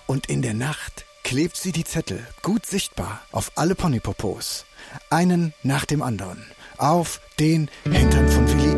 Und in der Nacht klebt sie die Zettel, gut sichtbar, auf alle Ponypopos. Einen nach dem anderen. Auf den Hintern von Willi